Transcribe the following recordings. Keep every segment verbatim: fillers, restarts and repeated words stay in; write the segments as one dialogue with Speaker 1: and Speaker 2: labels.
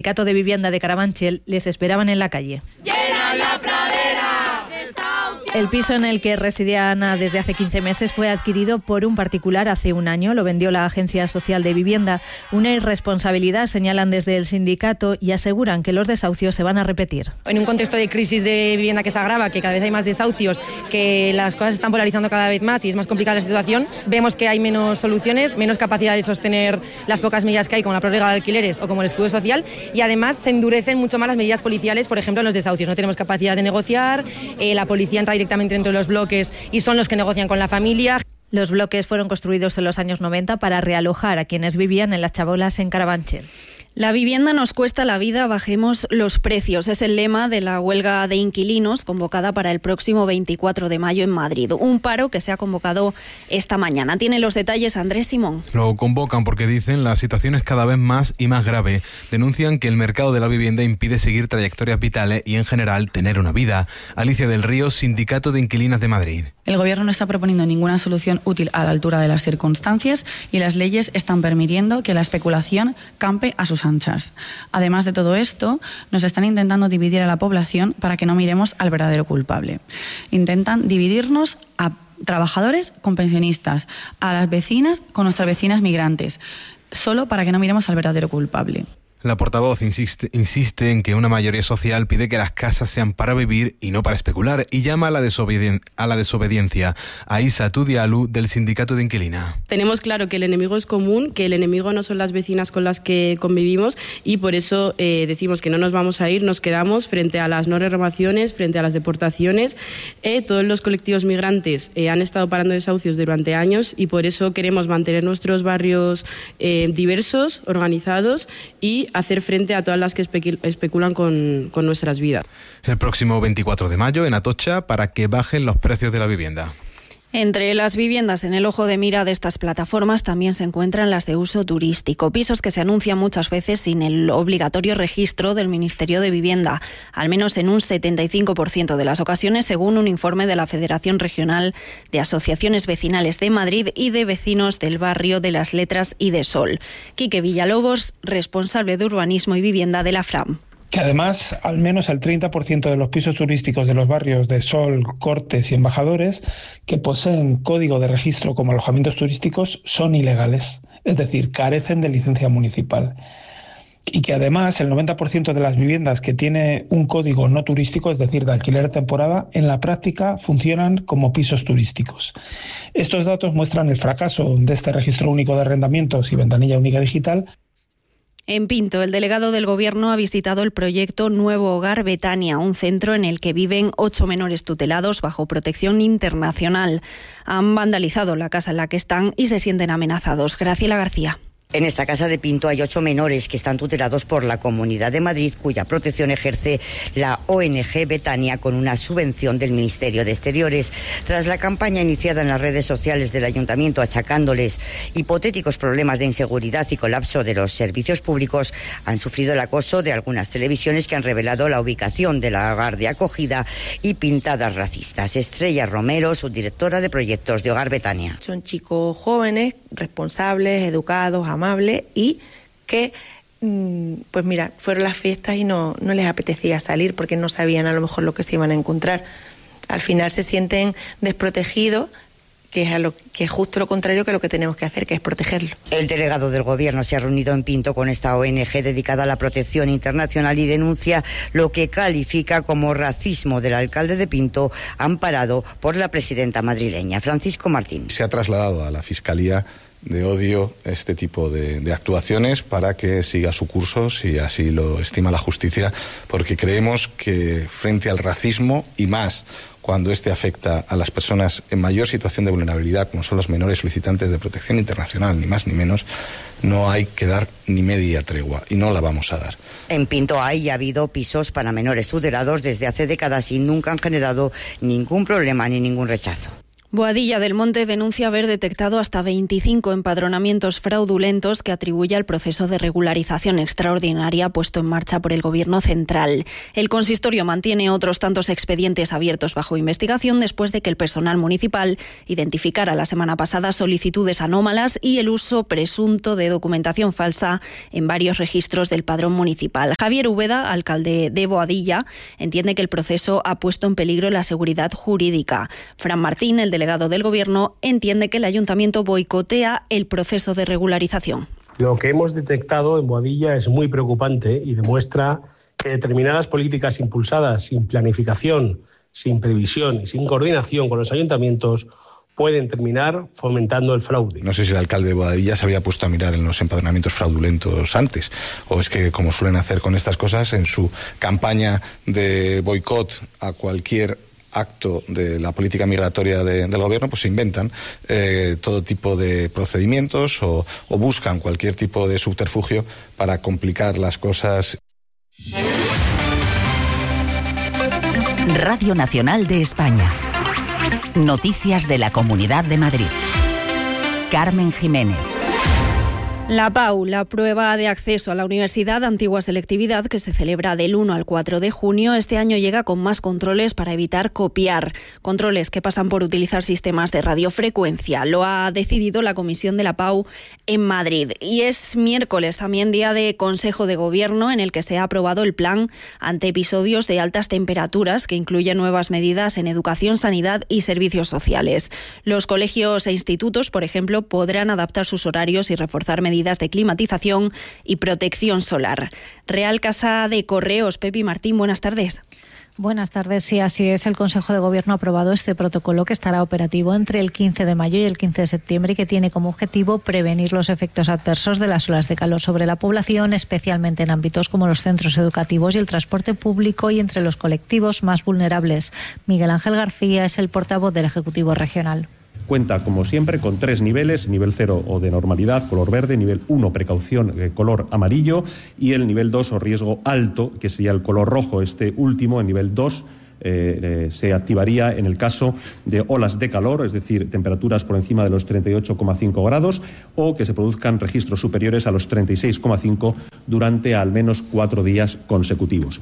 Speaker 1: sindicato de vivienda de Carabanchel les esperaban en la calle.
Speaker 2: ¡Llena la pradera!
Speaker 1: El piso en el que residía Ana desde hace quince meses fue adquirido por un particular hace un año. Lo vendió la Agencia Social de Vivienda. Una irresponsabilidad, señalan desde el sindicato, y aseguran que los desahucios se van a repetir.
Speaker 3: En un contexto de crisis de vivienda que se agrava, que cada vez hay más desahucios, que las cosas se están polarizando cada vez más y es más complicada la situación, vemos que hay menos soluciones, menos capacidad de sostener las pocas medidas que hay, como la prórroga de alquileres o como el escudo social, y además se endurecen mucho más las medidas policiales, por ejemplo, en los desahucios. No tenemos capacidad de negociar, eh, la policía entra directamente dentro de los bloques y son los que negocian con la familia.
Speaker 1: Los bloques fueron construidos en los años noventa para realojar a quienes vivían en las chabolas en Carabanchel.
Speaker 4: La vivienda nos cuesta la vida, bajemos los precios. Es el lema de la huelga de inquilinos convocada para el próximo veinticuatro de mayo en Madrid. Un paro que se ha convocado esta mañana. Tiene los detalles Andrés Simón.
Speaker 5: Lo convocan porque dicen la situación es cada vez más y más grave. Denuncian que el mercado de la vivienda impide seguir trayectorias vitales y en general tener una vida. Alicia del Río, Sindicato de Inquilinas de Madrid.
Speaker 6: El Gobierno no está proponiendo ninguna solución útil a la altura de las circunstancias y las leyes están permitiendo que la especulación campe a sus anchas. Además de todo esto, nos están intentando dividir a la población para que no miremos al verdadero culpable. Intentan dividirnos a trabajadores con pensionistas, a las vecinas con nuestras vecinas migrantes, solo para que no miremos al verdadero culpable.
Speaker 5: La portavoz insiste, insiste en que una mayoría social pide que las casas sean para vivir y no para especular y llama a la, desobedien- a la desobediencia. Aisa Tudialu, del Sindicato de Inquilina.
Speaker 7: Tenemos claro que el enemigo es común, que el enemigo no son las vecinas con las que convivimos y por eso eh, decimos que no nos vamos a ir, nos quedamos frente a las no renovaciones, frente a las deportaciones. Eh, todos los colectivos migrantes eh, han estado parando desahucios durante años y por eso queremos mantener nuestros barrios eh, diversos, organizados y hacer frente a todas las que especulan con, con nuestras vidas.
Speaker 5: El próximo veinticuatro de mayo en Atocha para que bajen los precios de la vivienda.
Speaker 4: Entre las viviendas en el ojo de mira de estas plataformas también se encuentran las de uso turístico, pisos que se anuncian muchas veces sin el obligatorio registro del Ministerio de Vivienda, al menos en un setenta y cinco por ciento de las ocasiones, según un informe de la Federación Regional de Asociaciones Vecinales de Madrid y de vecinos del barrio de Las Letras y de Sol. Quique Villalobos, responsable de Urbanismo y Vivienda de la Fram.
Speaker 8: Que además al menos el treinta por ciento de los pisos turísticos de los barrios de Sol, Cortes y Embajadores que poseen código de registro como alojamientos turísticos son ilegales, es decir, carecen de licencia municipal. Y que además el noventa por ciento de las viviendas que tiene un código no turístico, es decir, de alquiler de temporada, en la práctica funcionan como pisos turísticos. Estos datos muestran el fracaso de este registro único de arrendamientos y ventanilla única digital.
Speaker 4: En Pinto, el delegado del Gobierno ha visitado el proyecto Nuevo Hogar Betania, un centro en el que viven ocho menores tutelados bajo protección internacional. Han vandalizado la casa en la que están y se sienten amenazados. Graciela García.
Speaker 9: En esta casa de Pinto hay ocho menores que están tutelados por la Comunidad de Madrid, cuya protección ejerce la O N G Betania con una subvención del Ministerio de Exteriores. Tras la campaña iniciada en las redes sociales del Ayuntamiento achacándoles hipotéticos problemas de inseguridad y colapso de los servicios públicos, han sufrido el acoso de algunas televisiones que han revelado la ubicación del hogar de acogida y pintadas racistas. Estrella Romero, subdirectora de proyectos de Hogar Betania.
Speaker 10: Son chicos jóvenes, responsables, educados, amables y que, pues mira, fueron las fiestas y no, no les apetecía salir porque no sabían a lo mejor lo que se iban a encontrar. Al final se sienten desprotegidos, que es, a lo, que es justo lo contrario que lo que tenemos que hacer, que es protegerlo.
Speaker 9: El delegado del Gobierno se ha reunido en Pinto con esta O N G dedicada a la protección internacional y denuncia lo que califica como racismo del alcalde de Pinto, amparado por la presidenta madrileña, Francisco Martín.
Speaker 11: Se ha trasladado a la Fiscalía de odio este tipo de, de actuaciones para que siga su curso si así lo estima la justicia, porque creemos que frente al racismo y más cuando este afecta a las personas en mayor situación de vulnerabilidad, como son los menores solicitantes de protección internacional, ni más ni menos, no hay que dar ni media tregua y no la vamos a dar.
Speaker 9: En Pinto hay y ha habido pisos para menores tutelados desde hace décadas y nunca han generado ningún problema ni ningún rechazo.
Speaker 4: Boadilla del Monte denuncia haber detectado hasta veinticinco empadronamientos fraudulentos que atribuye al proceso de regularización extraordinaria puesto en marcha por el Gobierno central. El consistorio mantiene otros tantos expedientes abiertos bajo investigación después de que el personal municipal identificara la semana pasada solicitudes anómalas y el uso presunto de documentación falsa en varios registros del padrón municipal. Javier Úbeda, alcalde de Boadilla, entiende que el proceso ha puesto en peligro la seguridad jurídica. Fran Martín, el delegado del Gobierno, entiende que el Ayuntamiento boicotea el proceso de regularización.
Speaker 12: Lo que hemos detectado en Boadilla es muy preocupante y demuestra que determinadas políticas impulsadas sin planificación, sin previsión y sin coordinación con los ayuntamientos pueden terminar fomentando el fraude.
Speaker 11: No sé si el alcalde de Boadilla se había puesto a mirar en los empadronamientos fraudulentos antes, o es que, como suelen hacer con estas cosas, en su campaña de boicot a cualquier acto de la política migratoria de, del gobierno, pues se inventan eh, todo tipo de procedimientos o, o buscan cualquier tipo de subterfugio para complicar las cosas.
Speaker 13: Radio Nacional de España. Noticias de la Comunidad de Madrid. Carmen Jiménez.
Speaker 4: La PAU, la prueba de acceso a la Universidad Antigua Selectividad, que se celebra del uno al cuatro de junio, este año llega con más controles para evitar copiar. Controles que pasan por utilizar sistemas de radiofrecuencia. Lo ha decidido la Comisión de la PAU en Madrid. Y es miércoles también día de Consejo de Gobierno en el que se ha aprobado el plan ante episodios de altas temperaturas que incluye nuevas medidas en educación, sanidad y servicios sociales. Los colegios e institutos, por ejemplo, podrán adaptar sus horarios y reforzar medidas de climatización y protección solar. Real Casa de Correos, Pepi Martín, buenas tardes.
Speaker 1: Buenas tardes. Sí, así es. El Consejo de Gobierno ha aprobado este protocolo que estará operativo entre el quince de mayo y el quince de septiembre y que tiene como objetivo prevenir los efectos adversos de las olas de calor sobre la población, especialmente en ámbitos como los centros educativos y el transporte público y entre los colectivos más vulnerables. Miguel Ángel García es el portavoz del Ejecutivo Regional.
Speaker 14: Cuenta, como siempre, con tres niveles: nivel cero o de normalidad, color verde; nivel uno, precaución, eh, color amarillo; y el nivel dos o riesgo alto, que sería el color rojo. Este último, en nivel dos, eh, eh, se activaría en el caso de olas de calor, es decir, temperaturas por encima de los treinta y ocho coma cinco grados, o que se produzcan registros superiores a los treinta y seis coma cinco durante al menos cuatro días consecutivos.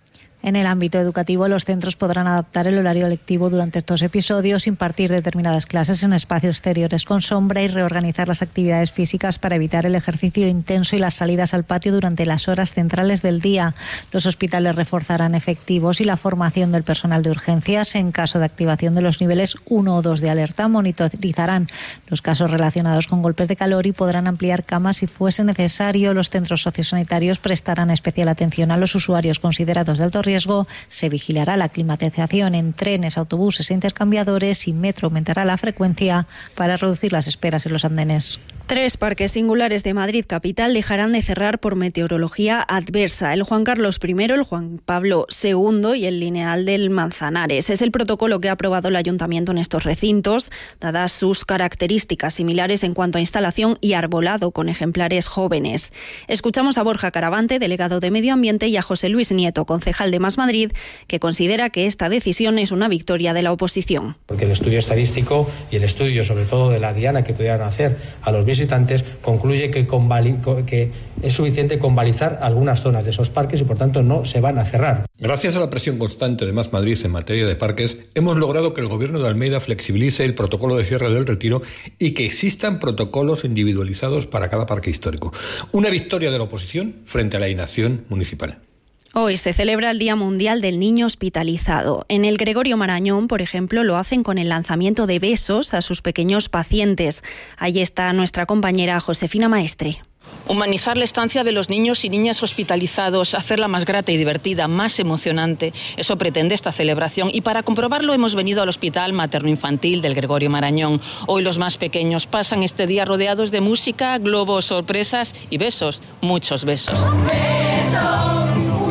Speaker 1: En el ámbito educativo, los centros podrán adaptar el horario lectivo durante estos episodios, impartir determinadas clases en espacios exteriores con sombra y reorganizar las actividades físicas para evitar el ejercicio intenso y las salidas al patio durante las horas centrales del día. Los hospitales reforzarán efectivos y la formación del personal de urgencias. En caso de activación de los niveles uno o dos de alerta, monitorizarán los casos relacionados con golpes de calor y podrán ampliar camas si fuese necesario. Los centros sociosanitarios prestarán especial atención a los usuarios considerados de alto riesgo. riesgo, se vigilará la climatización en trenes, autobuses e intercambiadores y Metro aumentará la frecuencia para reducir las esperas en los andenes.
Speaker 4: Tres parques singulares de Madrid capital dejarán de cerrar por meteorología adversa. El Juan Carlos primero, el Juan Pablo segundo y el Lineal del Manzanares. Es el protocolo que ha aprobado el Ayuntamiento en estos recintos, dadas sus características similares en cuanto a instalación y arbolado con ejemplares jóvenes. Escuchamos a Borja Caravante, delegado de Medio Ambiente, y a José Luis Nieto, concejal de Más Madrid, que considera que esta decisión es una victoria de la oposición.
Speaker 15: Porque el estudio estadístico y el estudio, sobre todo de la diana que pudieran hacer a los visitantes, concluye que, convali- que es suficiente convalizar algunas zonas de esos parques y por tanto no se van a cerrar.
Speaker 16: Gracias a la presión constante de Más Madrid en materia de parques, hemos logrado que el Gobierno de Almeida flexibilice el protocolo de cierre del Retiro y que existan protocolos individualizados para cada parque histórico. Una victoria de la oposición frente a la inacción municipal.
Speaker 4: Hoy se celebra el Día Mundial del Niño Hospitalizado. En el Gregorio Marañón, por ejemplo, lo hacen con el lanzamiento de besos a sus pequeños pacientes. Ahí está nuestra compañera Josefina Maestre.
Speaker 17: Humanizar la estancia de los niños y niñas hospitalizados, hacerla más grata y divertida, más emocionante. Eso pretende esta celebración y para comprobarlo hemos venido al Hospital Materno-Infantil del Gregorio Marañón. Hoy los más pequeños pasan este día rodeados de música, globos, sorpresas y besos, muchos besos.
Speaker 2: Un beso.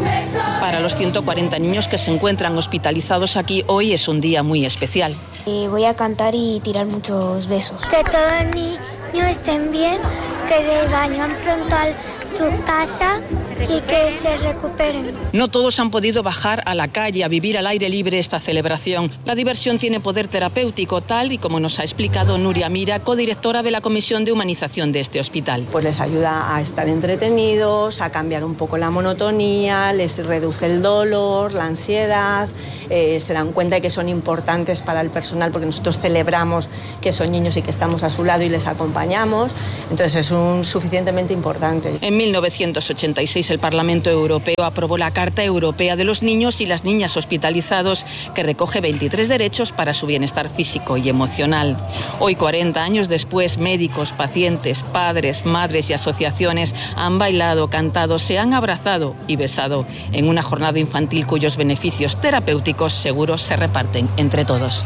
Speaker 17: Para los ciento cuarenta niños que se encuentran hospitalizados aquí, hoy es un día muy especial.
Speaker 18: Y voy a cantar y tirar muchos besos.
Speaker 19: Que todos los niños estén bien, que se vayan pronto a su casa
Speaker 18: y que se recuperen.
Speaker 17: No todos han podido bajar a la calle a vivir al aire libre esta celebración. La diversión tiene poder terapéutico, tal y como nos ha explicado Nuria Mira, codirectora de la Comisión de Humanización de este hospital.
Speaker 19: Pues les ayuda a estar entretenidos, a cambiar un poco la monotonía, les reduce el dolor, la ansiedad, eh, se dan cuenta de que son importantes para el personal porque nosotros celebramos que son niños y que estamos a su lado y les acompañamos. Entonces es un suficientemente importante.
Speaker 17: En mil novecientos ochenta y seis el Parlamento Europeo aprobó la Carta Europea de los Niños y las Niñas Hospitalizados, que recoge veintitrés derechos para su bienestar físico y emocional. Hoy, cuarenta años después, médicos, pacientes, padres, madres y asociaciones han bailado, cantado, se han abrazado y besado en una jornada infantil cuyos beneficios terapéuticos seguros se reparten entre todos.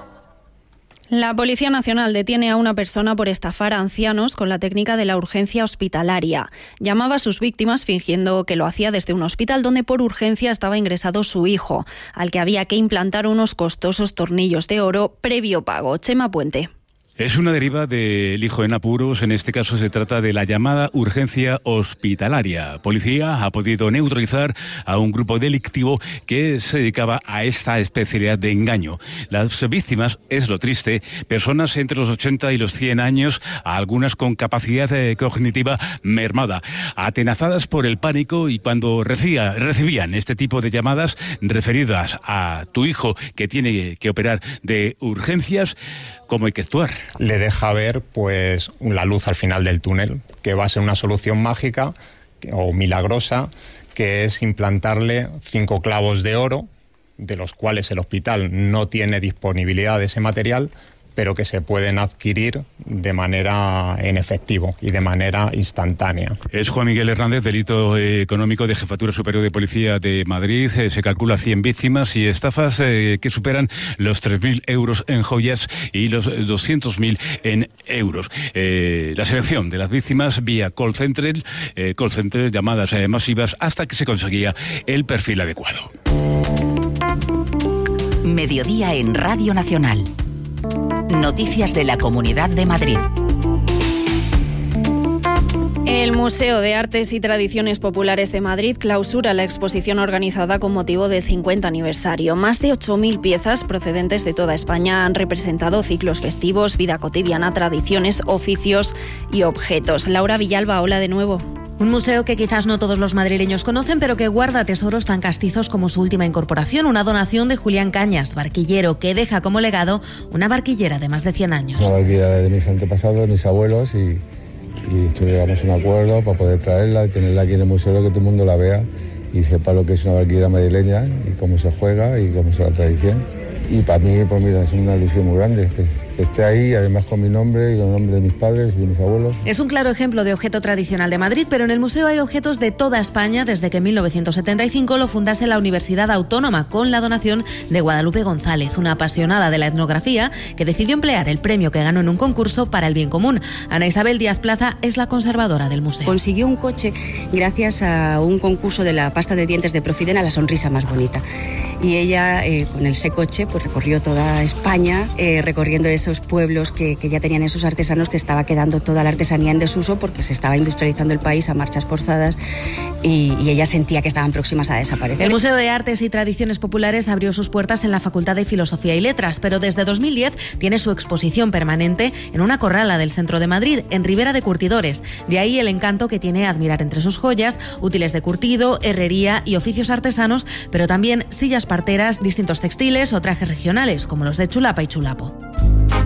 Speaker 4: La Policía Nacional detiene a una persona por estafar a ancianos con la técnica de la urgencia hospitalaria. Llamaba a sus víctimas fingiendo que lo hacía desde un hospital donde por urgencia estaba ingresado su hijo, al que había que implantar unos costosos tornillos de oro previo pago. Chema Puente.
Speaker 20: Es una deriva del hijo en apuros. En este caso se trata de la llamada urgencia hospitalaria. Policía ha podido neutralizar a un grupo delictivo que se dedicaba a esta especialidad de engaño. Las víctimas, es lo triste, personas entre los ochenta y los cien años, algunas con capacidad eh, cognitiva mermada, atenazadas por el pánico, y cuando recibía, recibían este tipo de llamadas referidas a tu hijo que tiene que operar de urgencias, ¿cómo hay que actuar?
Speaker 21: Le deja ver pues la luz al final del túnel, que va a ser una solución mágica o milagrosa, que es implantarle cinco clavos de oro, de los cuales el hospital no tiene disponibilidad de ese material, pero que se pueden adquirir de manera en efectivo y de manera instantánea.
Speaker 20: Es Juan Miguel Hernández, delito económico de Jefatura Superior de Policía de Madrid. Eh, se calcula cien víctimas y estafas eh, que superan los tres mil euros en joyas y los doscientos mil en euros. Eh, la selección de las víctimas vía call center, eh, call center, llamadas eh, masivas, hasta que se conseguía el perfil adecuado.
Speaker 13: Mediodía en Radio Nacional. Noticias de la Comunidad de Madrid.
Speaker 4: El Museo de Artes y Tradiciones Populares de Madrid clausura la exposición organizada con motivo del cincuenta aniversario. Más de ocho mil piezas procedentes de toda España han representado ciclos festivos, vida cotidiana, tradiciones, oficios y objetos. Laura Villalba, hola de nuevo.
Speaker 22: Un museo que quizás no todos los madrileños conocen, pero que guarda tesoros tan castizos como su última incorporación, una donación de Julián Cañas, barquillero, que deja como legado una barquillera de más de cien años.
Speaker 23: Una barquillera de mis antepasados, mis abuelos, y, y llegamos a un acuerdo para poder traerla y tenerla aquí en el museo, que todo el mundo la vea y sepa lo que es una barquillera madrileña y cómo se juega y cómo es la tradición. Y para mí, pues mira, es una ilusión muy grande que, que esté ahí, además con mi nombre y con el nombre de mis padres y de mis abuelos.
Speaker 22: Es un claro ejemplo de objeto tradicional de Madrid, pero en el museo hay objetos de toda España desde que en mil novecientos setenta y cinco lo fundase la Universidad Autónoma, con la donación de Guadalupe González, una apasionada de la etnografía que decidió emplear el premio que ganó en un concurso para el bien común. Ana Isabel Díaz Plaza es la conservadora del museo.
Speaker 24: Consiguió un coche gracias a un concurso de la pasta de dientes de Profidena, la sonrisa más bonita. Y ella, eh, con ese coche, pues recorrió toda España, eh, recorriendo esos pueblos que, que ya tenían esos artesanos, que estaba quedando toda la artesanía en desuso porque se estaba industrializando el país a marchas forzadas, y, y ella sentía que estaban próximas a desaparecer.
Speaker 22: El Museo de Artes y Tradiciones Populares abrió sus puertas en la Facultad de Filosofía y Letras, pero desde dos mil diez tiene su exposición permanente en una corrala del centro de Madrid, en Ribera de Curtidores. De ahí el encanto que tiene admirar entre sus joyas útiles de curtido, herrería y oficios artesanos, pero también sillas parteras, distintos textiles o trajes regionales, como los de Chulapa y Chulapo.